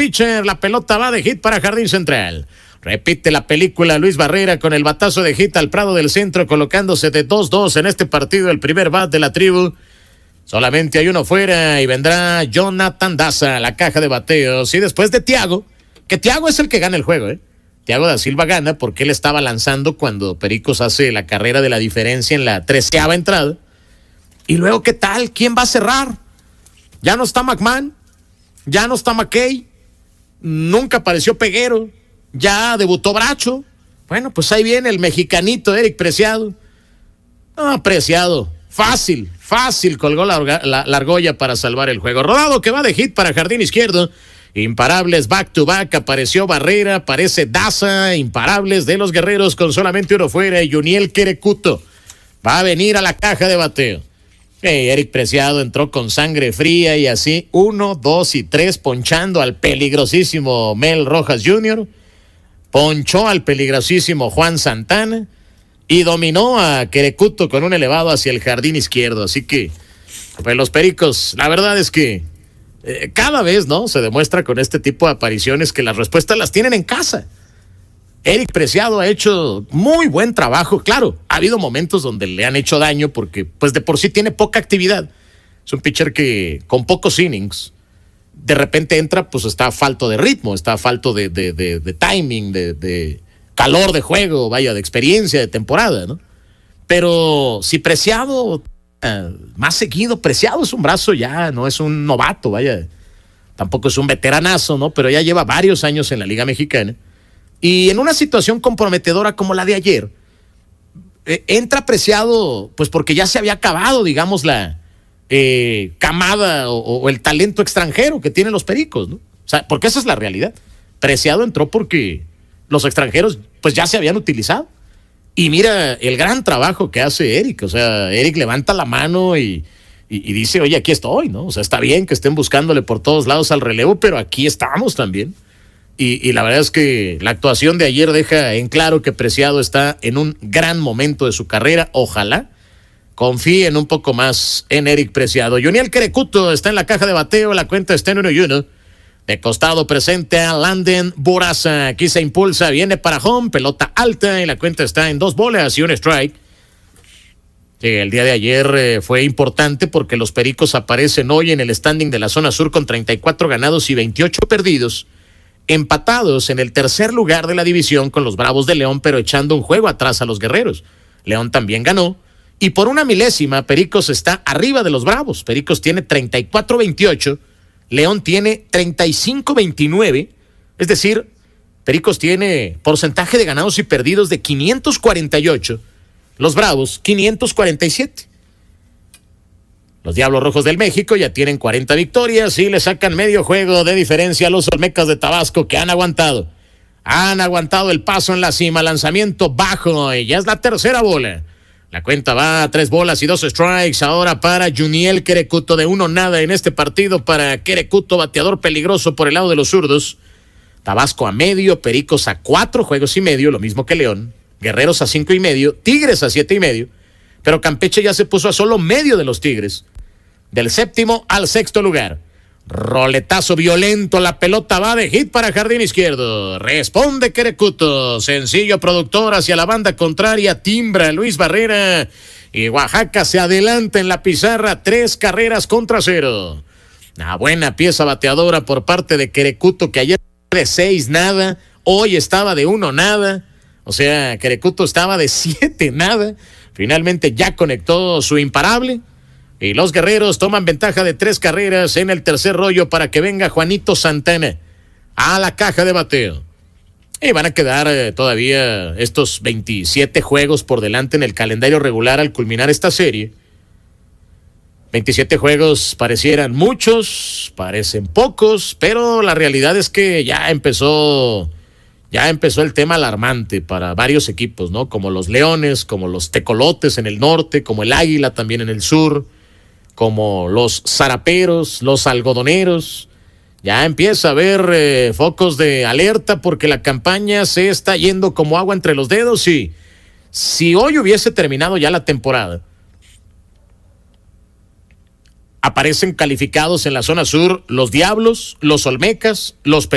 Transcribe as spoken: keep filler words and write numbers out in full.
pitcher, la pelota va de hit para jardín central. Repite la película Luis Barrera con el batazo de hit al Prado del centro, colocándose de dos dos en este partido, el primer bat de la tribu. Solamente hay uno fuera y vendrá Jonathan Daza a la caja de bateos. Y después de Thiago, que Thiago es el que gana el juego, ¿eh? Thiago da Silva gana porque él estaba lanzando cuando Pericos hace la carrera de la diferencia en la treceava entrada. Y luego, ¿qué tal? ¿Quién va a cerrar? Ya no está McMahon, ya no está McKay, nunca apareció Peguero, ya debutó Bracho. Bueno, pues ahí viene el mexicanito Eric Preciado. Ah, Preciado, fácil, fácil colgó la, la, la argolla para salvar el juego. Rodado que va de hit para jardín izquierdo. Imparables back to back, apareció Barrera, aparece Daza, imparables de los guerreros con solamente uno fuera y Juniel Querecuto va a venir a la caja de bateo. Hey, Eric Preciado entró con sangre fría y así uno, dos y tres ponchando al peligrosísimo Mel Rojas junior, ponchó al peligrosísimo Juan Santana y dominó a Querecuto con un elevado hacia el jardín izquierdo. Así que, pues los Pericos, la verdad es que Eh, cada vez, ¿no? Se demuestra con este tipo de apariciones que las respuestas las tienen en casa. Eric Preciado ha hecho muy buen trabajo. Claro, ha habido momentos donde le han hecho daño porque, pues, de por sí tiene poca actividad. Es un pitcher que, con pocos innings, de repente entra, pues, está falto de ritmo, está falto de, de, de, de timing, de, de calor de juego, vaya, de experiencia, de temporada, ¿no? Pero si Preciado... Uh, más seguido, Preciado es un brazo ya, no es un novato, vaya, tampoco es un veteranazo, ¿no? Pero ya lleva varios años en la Liga Mexicana y en una situación comprometedora como la de ayer, eh, entra Preciado, pues porque ya se había acabado, digamos, la eh, camada o, o el talento extranjero que tienen los Pericos, ¿no? O sea, porque esa es la realidad. Preciado entró porque los extranjeros, pues ya se habían utilizado. Y mira el gran trabajo que hace Eric, o sea, Eric levanta la mano y, y, y dice, oye, aquí estoy, ¿no? O sea, está bien que estén buscándole por todos lados al relevo, pero aquí estamos también. Y, y la verdad es que la actuación de ayer deja en claro que Preciado está en un gran momento de su carrera. Ojalá confíen un poco más en Eric Preciado. Juniel Querecuto está en la caja de bateo, la cuenta está en uno y uno. De costado presente a Landen Boraza. Aquí se impulsa, viene para home, pelota alta y la cuenta está en dos bolas y un strike. Sí, el día de ayer eh, fue importante porque los Pericos aparecen hoy en el standing de la zona sur con treinta y cuatro ganados y veintiocho perdidos, empatados en el tercer lugar de la división con los Bravos de León, pero echando un juego atrás a los Guerreros. León también ganó y por una milésima Pericos está arriba de los Bravos. Pericos tiene treinta y cuatro veintiocho. León tiene treinta y cinco veintinueve, es decir, Pericos tiene porcentaje de ganados y perdidos de quinientos cuarenta y ocho, los Bravos quinientos cuarenta y siete. Los Diablos Rojos del México ya tienen cuarenta victorias y le sacan medio juego de diferencia a los Olmecas de Tabasco que han aguantado. Han aguantado el paso en la cima, lanzamiento bajo y ya es la tercera bola. La cuenta va a tres bolas y dos strikes ahora para Juniel Querecuto, de uno nada en este partido para Querecuto, bateador peligroso por el lado de los zurdos. Tabasco a medio, Pericos a cuatro juegos y medio, lo mismo que León. Guerreros a cinco y medio, Tigres a siete y medio, pero Campeche ya se puso a solo medio de los Tigres. Del séptimo al sexto lugar. Roletazo violento, la pelota va de hit para jardín izquierdo. Responde Querecuto, sencillo productor hacia la banda contraria, timbra Luis Barrera y Oaxaca se adelanta en la pizarra, tres carreras contra cero. Una buena pieza bateadora por parte de Querecuto que ayer de seis nada, hoy estaba de uno nada, o sea, Querecuto estaba de siete nada, finalmente ya conectó su imparable. Y los Guerreros toman ventaja de tres carreras en el tercer rollo para que venga Juanito Santana a la caja de bateo. Y van a quedar eh, todavía estos veintisiete juegos por delante en el calendario regular al culminar esta serie. veintisiete juegos parecieran muchos, parecen pocos, pero la realidad es que ya empezó, ya empezó el tema alarmante para varios equipos, ¿no? Como los Leones, como los Tecolotes en el norte, como el Águila también en el sur, como los Zaraperos, los Algodoneros. Ya empieza a haber eh, focos de alerta porque la campaña se está yendo como agua entre los dedos y si hoy hubiese terminado ya la temporada, aparecen calificados en la zona sur los Diablos, los Olmecas, los